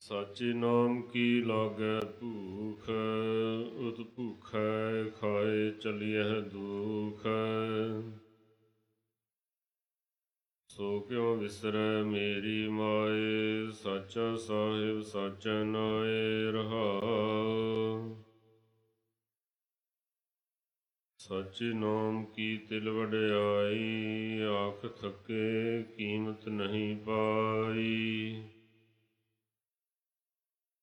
ਸਾਚੇ ਨਾਮ ਕੀ ਲਾਗੈ ਭੂਖ, ਉਤ ਭੂਖੈ ਖਾਏ ਚਲੀਐ ਦੁਖ। ਸੋ ਕਿਉ ਵਿਸਰੈ ਮੇਰੀ ਮਾਏ, ਸਾਚਾ ਸਾਹਿਬ ਸਾਚਾ ਨਾਏ ਰਹਾਉ। ਸਾਚੇ ਨਾਮ ਕੀ ਤਿਲ ਵਡਿਆਈ, ਆਖ ਥਕੇ ਕੀਮਤ ਨਹੀਂ ਪਾਈ।